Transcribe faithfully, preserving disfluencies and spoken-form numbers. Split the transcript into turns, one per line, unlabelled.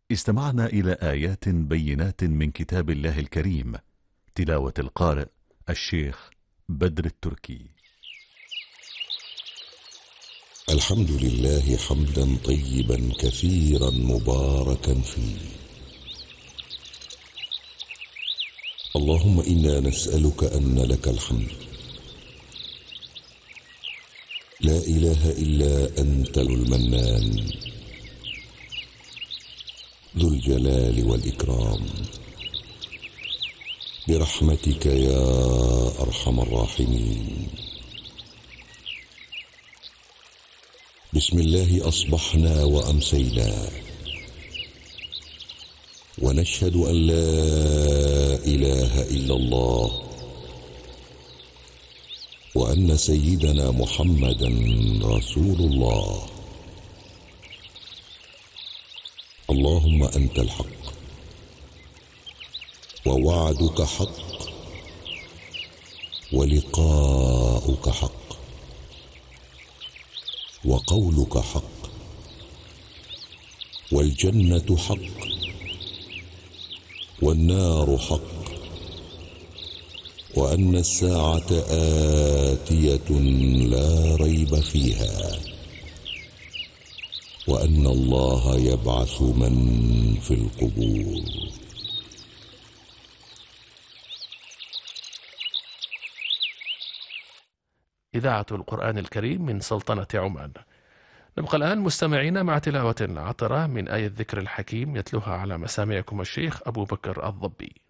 استمعنا إلى آيات بينات من كتاب الله الكريم، تلاوة القارئ الشيخ بدر التركي.
الحمد لله حمدا طيبا كثيرا مباركا فيه. اللهم إنا نسألك أن لك الحمد لا إله إلا أنت المنان ذو الجلال والإكرام، برحمتك يا أرحم الراحمين. بسم الله أصبحنا وأمسينا ونشهد أن لا إله إلا الله وأن سيدنا محمدا رسول الله. اللهم أنت الحق ووعدك حق ولقاؤك حق وقولك حق والجنة حق والنار حق وأن الساعة آتية لا ريب فيها وأن الله يبعث من في القبور.
إذاعة القرآن الكريم من سلطنة عمان. نبقى الآن مستمعين مع تلاوة عطرة من آية الذكر الحكيم يتلوها على مسامعكم الشيخ أبو بكر الضبي.